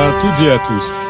à toutes et à tous.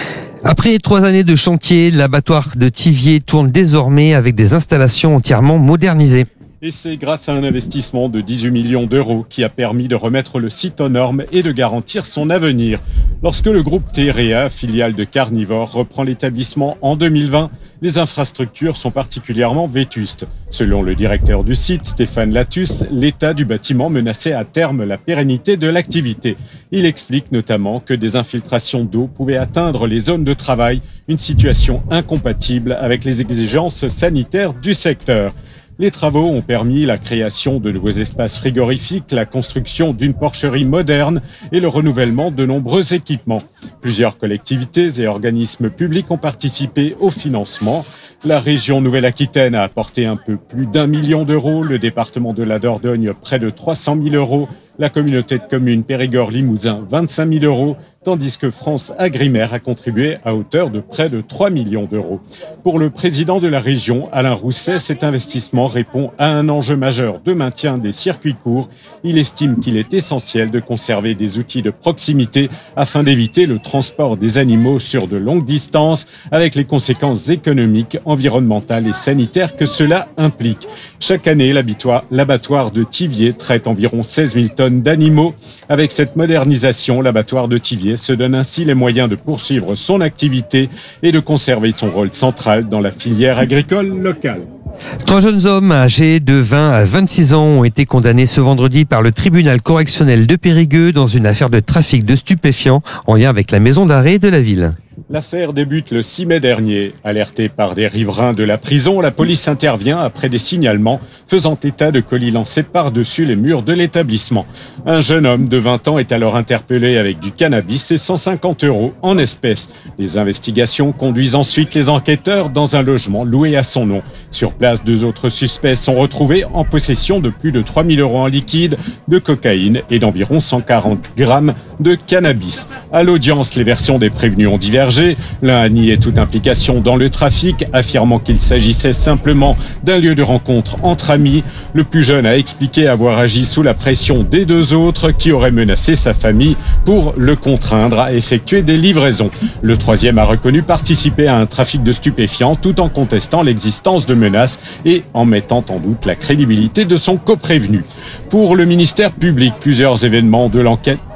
Après 3 années de chantier, l'abattoir de Thiviers tourne désormais avec des installations entièrement modernisées. Et c'est grâce à un investissement de 18 millions d'euros qui a permis de remettre le site aux normes et de garantir son avenir. Lorsque le groupe Terea, filiale de Carnivore, reprend l'établissement en 2020, les infrastructures sont particulièrement vétustes. Selon le directeur du site, Stéphane Latus, l'état du bâtiment menaçait à terme la pérennité de l'activité. Il explique notamment que des infiltrations d'eau pouvaient atteindre les zones de travail, une situation incompatible avec les exigences sanitaires du secteur. Les travaux ont permis la création de nouveaux espaces frigorifiques, la construction d'une porcherie moderne et le renouvellement de nombreux équipements. Plusieurs collectivités et organismes publics ont participé au financement. La région Nouvelle-Aquitaine a apporté un peu plus d'1 million d'euros, le département de la Dordogne près de 300 000 euros, la communauté de communes Périgord-Limousin 25 000 euros, tandis que France Agrimaire a contribué à hauteur de près de 3 millions d'euros. Pour le président de la région, Alain Rousset, cet investissement répond à un enjeu majeur de maintien des circuits courts. Il estime qu'il est essentiel de conserver des outils de proximité afin d'éviter le transport des animaux sur de longues distances avec les conséquences économiques, environnementales et sanitaires que cela implique. Chaque année, l'abattoir de Thiviers traite environ 16 000 tonnes d'animaux. Avec cette modernisation, l'abattoir de Thiviers se donne ainsi les moyens de poursuivre son activité et de conserver son rôle central dans la filière agricole locale. 3 jeunes hommes âgés de 20 à 26 ans ont été condamnés ce vendredi par le tribunal correctionnel de Périgueux dans une affaire de trafic de stupéfiants en lien avec la maison d'arrêt de la ville. L'affaire débute le 6 mai dernier. Alertée par des riverains de la prison, la police intervient après des signalements faisant état de colis lancés par-dessus les murs de l'établissement. Un jeune homme de 20 ans est alors interpellé avec du cannabis et 150 € en espèces. Les investigations conduisent ensuite les enquêteurs dans un logement loué à son nom. Sur place, 2 autres suspects sont retrouvés en possession de plus de 3 000 € en liquide, de cocaïne et d'environ 140 grammes de cannabis. À l'audience, les versions des prévenus ont divergé. L'un a nié toute implication dans le trafic, affirmant qu'il s'agissait simplement d'un lieu de rencontre entre amis. Le plus jeune a expliqué avoir agi sous la pression des 2 autres qui auraient menacé sa famille pour le contraindre à effectuer des livraisons. Le troisième a reconnu participer à un trafic de stupéfiants tout en contestant l'existence de menaces et en mettant en doute la crédibilité de son coprévenu. Pour le ministère public, plusieurs éléments de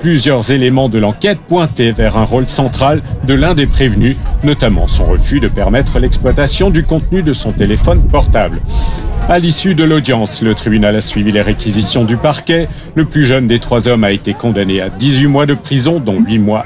l'enquête pointaient vers un rôle central de l'un des prévenus, notamment son refus de permettre l'exploitation du contenu de son téléphone portable. À l'issue de l'audience, le tribunal a suivi les réquisitions du parquet. Le plus jeune des 3 hommes a été condamné à 18 mois de prison, dont 8 mois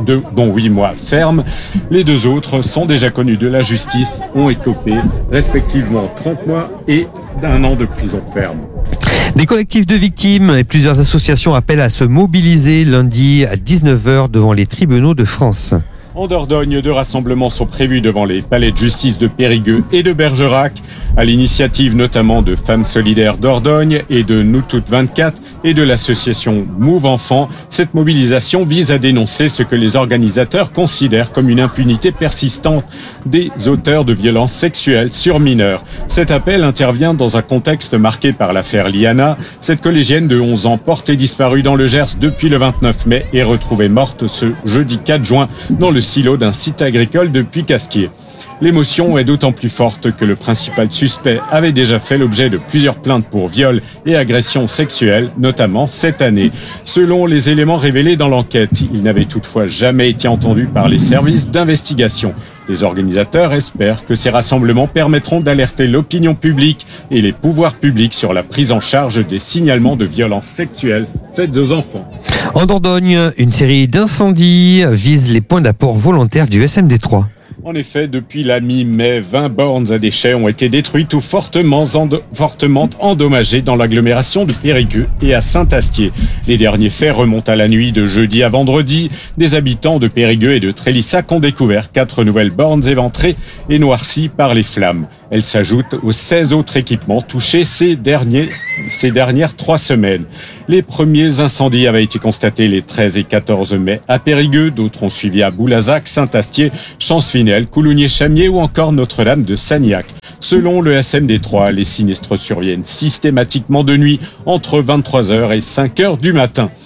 ferme. Les 2 autres sont déjà connus de la justice, ont écopé respectivement 30 mois et d'1 an de prison ferme. Des collectifs de victimes et plusieurs associations appellent à se mobiliser lundi à 19h devant les tribunaux de France. En Dordogne, 2 rassemblements sont prévus devant les palais de justice de Périgueux et de Bergerac, à l'initiative notamment de Femmes Solidaires Dordogne et de Nous Toutes 24 et de l'association Move Enfants. Cette mobilisation vise à dénoncer ce que les organisateurs considèrent comme une impunité persistante des auteurs de violences sexuelles sur mineurs. Cet appel intervient dans un contexte marqué par l'affaire Liana. Cette collégienne de 11 ans portée disparue dans le Gers depuis le 29 mai est retrouvée morte ce jeudi 4 juin dans le silo d'un site agricole de Puy-Casquier. L'émotion est d'autant plus forte que le principal suspect avait déjà fait l'objet de plusieurs plaintes pour viol et agressions sexuelles, notamment cette année. Selon les éléments révélés dans l'enquête, il n'avait toutefois jamais été entendu par les services d'investigation. Les organisateurs espèrent que ces rassemblements permettront d'alerter l'opinion publique et les pouvoirs publics sur la prise en charge des signalements de violences sexuelles faites aux enfants. En Dordogne, une série d'incendies vise les points d'apport volontaires du SMD3. En effet, depuis la mi-mai, 20 bornes à déchets ont été détruites ou fortement endommagées dans l'agglomération de Périgueux et à Saint-Astier. Les derniers faits remontent à la nuit de jeudi à vendredi. Des habitants de Périgueux et de Trélissac ont découvert 4 nouvelles bornes éventrées et noircies par les flammes. Elles s'ajoutent aux 16 autres équipements touchés ces dernières 3 semaines. Les premiers incendies avaient été constatés les 13 et 14 mai à Périgueux. D'autres ont suivi à Boulazac, Saint-Astier, Champsfinel, Coulounier-Chamier ou encore Notre-Dame de Sagnac. Selon le SMD3, les sinistres surviennent systématiquement de nuit entre 23h et 5h du matin.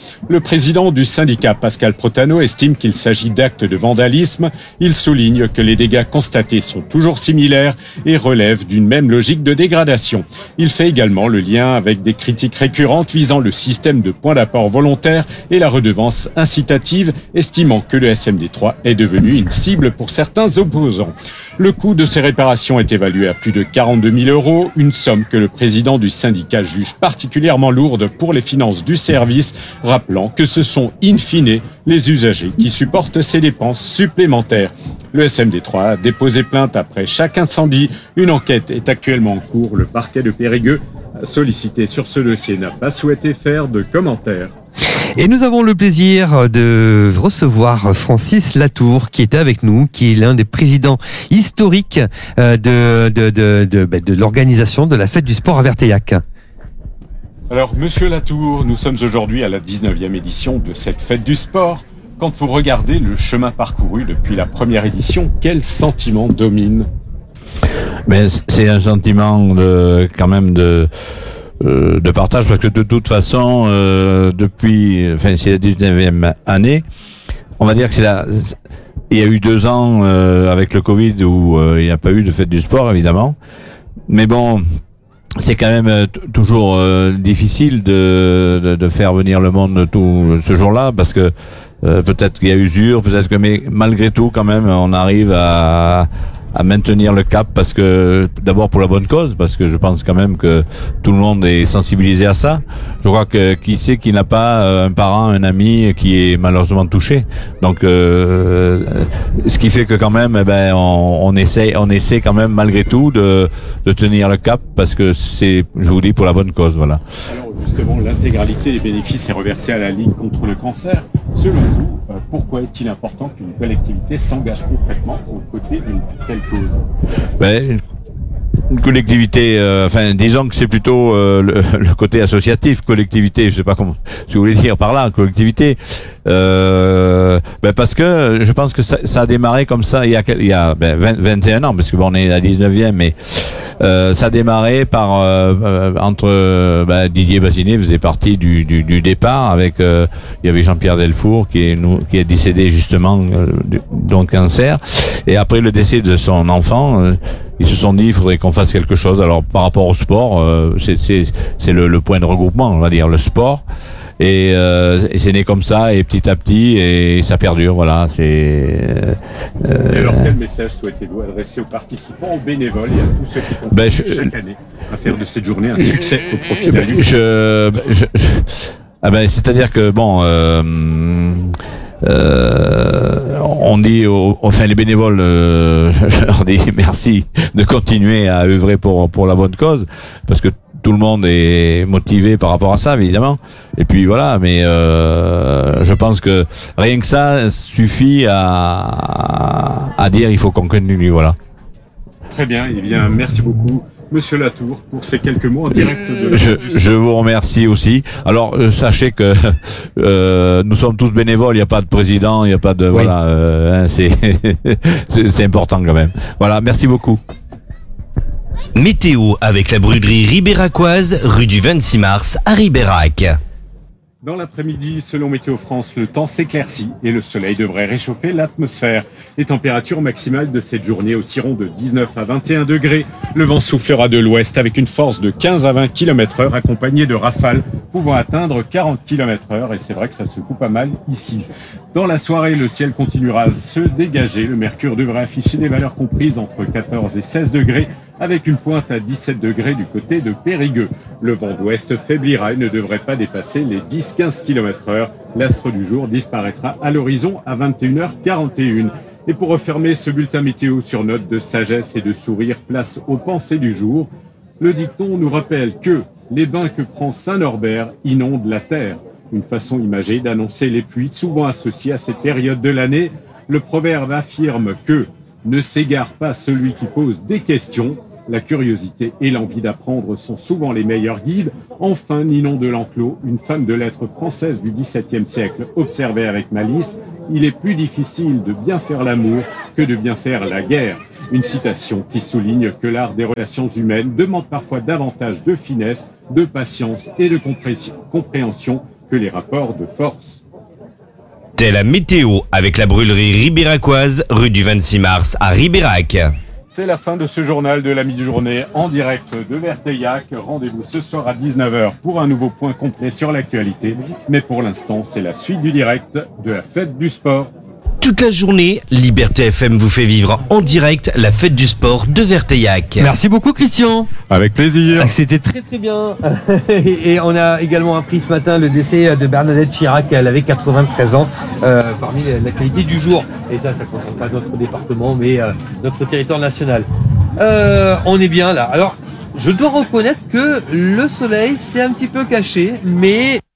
Le président du syndicat, Pascal Protano, estime qu'il s'agit d'actes de vandalisme. Il souligne que les dégâts constatés sont toujours similaires et relèvent d'une même logique de dégradation. Il fait également le lien avec des critiques récurrentes visant le système de points d'apport volontaire et la redevance incitative, estimant que le SMD3 est devenu une cible pour certains opposants. Le coût de ces réparations est évalué à plus de 42 000 €, une somme que le président du syndicat juge particulièrement lourde pour les finances du service, rappelant que ce sont in fine les usagers qui supportent ces dépenses supplémentaires. Le SMD3 a déposé plainte après chaque incendie. Une enquête est actuellement en cours. Le parquet de Périgueux, sollicité sur ce dossier, n'a pas souhaité faire de commentaires. Et nous avons le plaisir de recevoir Francis Latour qui était avec nous, qui est l'un des présidents historiques de l'organisation de la fête du sport à Verteillac. Alors, Monsieur Latour, nous sommes aujourd'hui à la 19e édition de cette fête du sport. Quand vous regardez le chemin parcouru depuis la première édition, quel sentiment domine ? C'est un sentiment quand même de partage, parce que de toute façon, c'est la 19e année. On va dire que il y a eu 2 ans avec le Covid où il n'y a pas eu de fête du sport, évidemment. Mais bon, c'est quand même toujours difficile de faire venir le monde tout ce jour-là, parce que peut-être qu'il y a usure, mais malgré tout, quand même, on arrive à maintenir le cap, parce que d'abord pour la bonne cause, parce que je pense quand même que tout le monde est sensibilisé à ça. Je crois que qui sait qui n'a pas un parent, un ami qui est malheureusement touché. Donc ce qui fait que quand même on essaie quand même malgré tout de tenir le cap, parce que c'est, je vous dis, pour la bonne cause, voilà. Alors justement, l'intégralité des bénéfices est reversée à la Ligue contre le cancer. Selon vous, pourquoi est-il important qu'une collectivité s'engage concrètement aux côtés d'une telle cause ? Une collectivité, disons que c'est plutôt le côté associatif, collectivité, je sais pas comment, si vous voulez dire par là, collectivité, parce que je pense que ça a démarré comme ça il y a 21 ans, parce que on est à 19e, mais ça a démarré par entre Didier Bassinet faisait partie du départ, avec il y avait Jean-Pierre Delfour qui est décédé justement d'un cancer, et après le décès de son enfant, ils se sont dit il faudrait qu'on fasse quelque chose. Alors par rapport au sport, c'est le point de regroupement, on va dire, le sport. Et c'est né comme ça, et petit à petit, et ça perdure, voilà. Alors quel message souhaitez-vous adresser aux participants, aux bénévoles et à tous ceux qui contribuent chaque année à faire de cette journée un succès au profit de la Ligue ? C'est-à-dire que on dit les bénévoles, je leur dis merci de continuer à œuvrer pour la bonne cause, parce que tout le monde est motivé par rapport à ça, évidemment. Et puis voilà, mais je pense que rien que ça suffit à dire il faut qu'on continue, voilà. Très bien, eh bien merci beaucoup Monsieur Latour pour ces quelques mots en direct de je vous remercie aussi. Alors sachez que nous sommes tous bénévoles, il n'y a pas de président, il n'y a pas de c'est important quand même. Voilà, merci beaucoup. Météo avec la brûlerie Ribéracoise, rue du 26 mars à Ribérac. Dans l'après-midi, selon Météo France, le temps s'éclaircit et le soleil devrait réchauffer l'atmosphère. Les températures maximales de cette journée oscilleront de 19 à 21 degrés. Le vent soufflera de l'ouest avec une force de 15 à 20 km/h accompagnée de rafales pouvant atteindre 40 km/h, et c'est vrai que ça secoue pas mal ici. Dans la soirée, le ciel continuera à se dégager. Le mercure devrait afficher des valeurs comprises entre 14 et 16 degrés, avec une pointe à 17 degrés du côté de Périgueux. Le vent d'ouest faiblira et ne devrait pas dépasser les 10-15 km/h. L'astre du jour disparaîtra à l'horizon à 21h41. Et pour refermer ce bulletin météo sur note de sagesse et de sourire, place aux pensées du jour. Le dicton nous rappelle que les bains que prend Saint-Norbert inondent la terre. Une façon imagée d'annoncer les pluies souvent associées à cette période de l'année. Le proverbe affirme que ne s'égare pas celui qui pose des questions. La curiosité et l'envie d'apprendre sont souvent les meilleurs guides. Enfin, Ninon de l'Enclos, une femme de lettres française du XVIIe siècle, observait avec malice « Il est plus difficile de bien faire l'amour que de bien faire la guerre ». Une citation qui souligne que l'art des relations humaines demande parfois davantage de finesse, de patience et de compréhension que les rapports de force. C'est la météo avec la brûlerie ribéracoise, rue du 26 mars à Ribérac. C'est la fin de ce journal de la mi-journée en direct de Verteillac. Rendez-vous ce soir à 19h pour un nouveau point complet sur l'actualité. Mais pour l'instant, c'est la suite du direct de la fête du sport. Toute la journée, Liberté FM vous fait vivre en direct la fête du sport de Verteillac. Merci beaucoup Christian. Avec plaisir. C'était très très bien. Et on a également appris ce matin le décès de Bernadette Chirac. Elle avait 93 ans parmi l'actualité du jour. Et ça ne concerne pas notre département, mais notre territoire national. On est bien là. Alors, je dois reconnaître que le soleil s'est un petit peu caché, mais